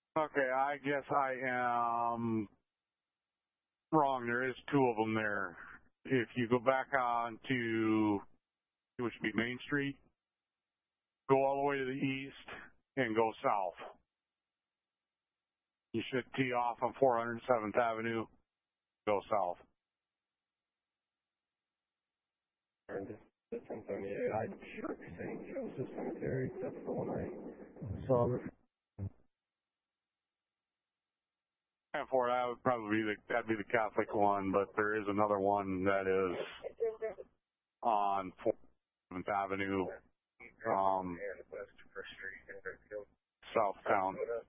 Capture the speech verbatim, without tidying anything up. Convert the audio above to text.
Okay, I guess I am wrong. There is two of them there. If you go back on to, which would be Main Street, go all the way to the east and go south. You should tee off on four hundred seventh Avenue, go south. I'd sure Saint Joseph Cemetery. That's the one I saw. And for that would probably be the that'd be the Catholic one, but there is another one that is on four hundred seventh Avenue, um, South Town.